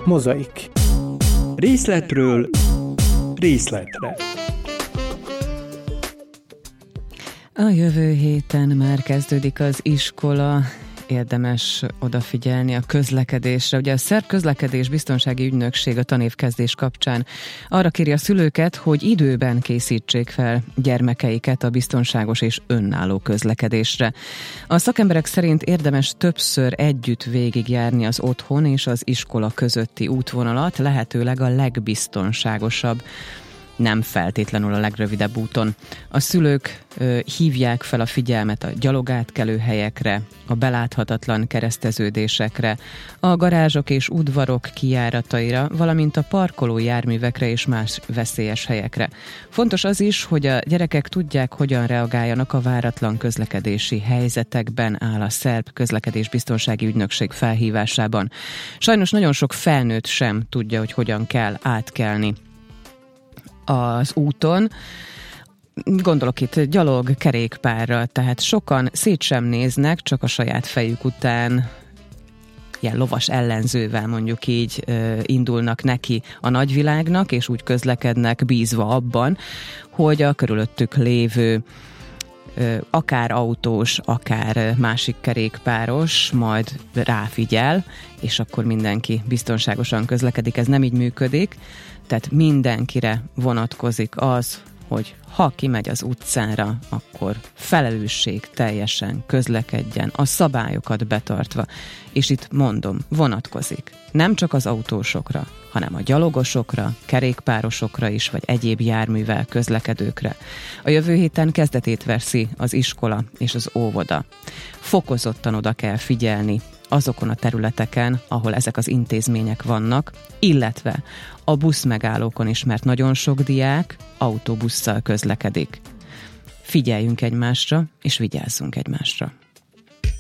Mozaik. Részletről részletre. A jövő héten már kezdődik az iskola, érdemes odafigyelni a közlekedésre. Ugye a Szerb Közlekedés Biztonsági Ügynökség a tanévkezdés kapcsán arra kéri a szülőket, hogy időben készítsék fel gyermekeiket a biztonságos és önálló közlekedésre. A szakemberek szerint érdemes többször együtt végigjárni az otthon és az iskola közötti útvonalat, lehetőleg a legbiztonságosabb, nem feltétlenül a legrövidebb úton. A szülők hívják fel a figyelmet a gyalogátkelő helyekre, a beláthatatlan kereszteződésekre, a garázsok és udvarok kijárataira, valamint a parkoló járművekre és más veszélyes helyekre. Fontos az is, hogy a gyerekek tudják, hogyan reagáljanak a váratlan közlekedési helyzetekben, áll a Szerb Közlekedés Biztonsági Ügynökség felhívásában. Sajnos nagyon sok felnőtt sem tudja, hogy hogyan kell átkelni az úton. Gondolok itt gyalog, kerékpárra, tehát sokan szét sem néznek, csak a saját fejük után ilyen lovas ellenzővel mondjuk így indulnak neki a nagyvilágnak, és úgy közlekednek bízva abban, hogy a körülöttük lévő akár autós, akár másik kerékpáros majd ráfigyel, és akkor mindenki biztonságosan közlekedik. Ez nem így működik, tehát mindenkire vonatkozik az, hogy ha kimegy az utcára, akkor felelősség teljesen közlekedjen, a szabályokat betartva. És itt mondom, vonatkozik nem csak az autósokra, hanem a gyalogosokra, kerékpárosokra is, vagy egyéb járművel közlekedőkre. A jövő héten kezdetét veszi az iskola és az óvoda. Fokozottan oda kell figyelni azokon a területeken, ahol ezek az intézmények vannak, illetve a buszmegállókon is, mert nagyon sok diák autóbusszal közlekedik. Figyeljünk egymásra, és vigyázzunk egymásra.